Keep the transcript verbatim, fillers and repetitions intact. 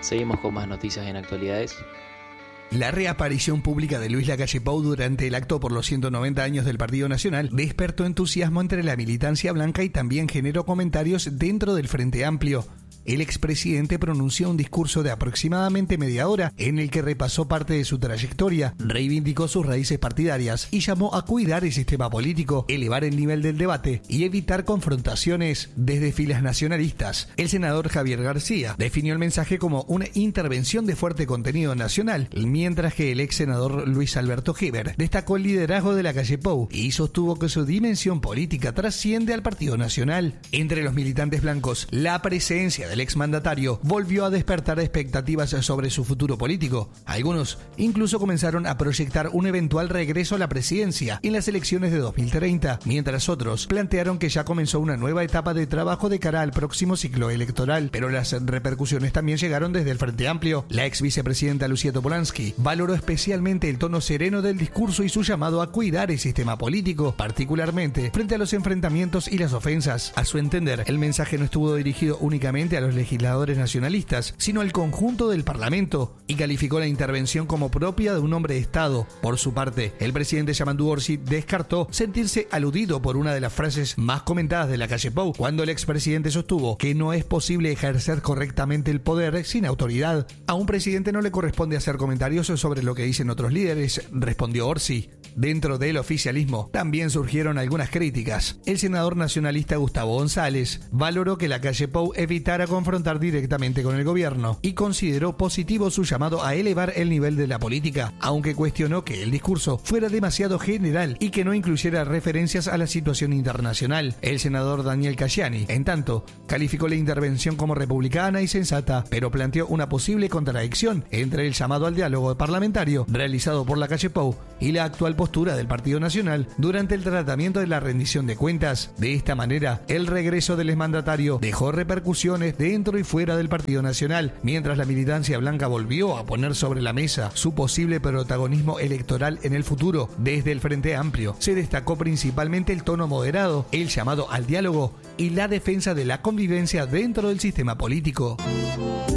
Seguimos con más noticias en actualidades. La reaparición pública de Luis Lacalle Pou durante el acto por los ciento noventa años del Partido Nacional despertó entusiasmo entre la militancia blanca y también generó comentarios dentro del Frente Amplio. El expresidente pronunció un discurso de aproximadamente media hora en el que repasó parte de su trayectoria, reivindicó sus raíces partidarias y llamó a cuidar el sistema político, elevar el nivel del debate y evitar confrontaciones desde filas nacionalistas. El senador Javier García definió el mensaje como una intervención de fuerte contenido nacional, mientras que el ex senador Luis Alberto Heber destacó el liderazgo de Lacalle Pou y sostuvo que su dimensión política trasciende al Partido Nacional. Entre los militantes blancos, la presencia de el exmandatario volvió a despertar expectativas sobre su futuro político. Algunos incluso comenzaron a proyectar un eventual regreso a la presidencia en las elecciones de dos mil treinta, mientras otros plantearon que ya comenzó una nueva etapa de trabajo de cara al próximo ciclo electoral. Pero las repercusiones también llegaron desde el Frente Amplio. La ex vicepresidenta Lucía Topolansky valoró especialmente el tono sereno del discurso y su llamado a cuidar el sistema político, particularmente frente a los enfrentamientos y las ofensas. A su entender, el mensaje no estuvo dirigido únicamente a los legisladores nacionalistas, sino al conjunto del Parlamento, y calificó la intervención como propia de un hombre de Estado. Por su parte, el presidente Yamandu Orsi descartó sentirse aludido por una de las frases más comentadas de Lacalle Pou, cuando el expresidente sostuvo que no es posible ejercer correctamente el poder sin autoridad. A un presidente no le corresponde hacer comentarios sobre lo que dicen otros líderes, respondió Orsi. Dentro del oficialismo también surgieron algunas críticas. El senador nacionalista Gustavo González valoró que Lacalle Pou evitara confrontar directamente con el gobierno y consideró positivo su llamado a elevar el nivel de la política, aunque cuestionó que el discurso fuera demasiado general y que no incluyera referencias a la situación internacional. El senador Daniel Cayani, en tanto, calificó la intervención como republicana y sensata, pero planteó una posible contradicción entre el llamado al diálogo parlamentario realizado por Lacalle Pou y la actual postura del Partido Nacional durante el tratamiento de la rendición de cuentas. De esta manera, el regreso del exmandatario dejó repercusiones dentro y fuera del Partido Nacional, mientras la militancia blanca volvió a poner sobre la mesa su posible protagonismo electoral en el futuro. Desde el Frente Amplio se destacó principalmente el tono moderado, el llamado al diálogo y la defensa de la convivencia dentro del sistema político.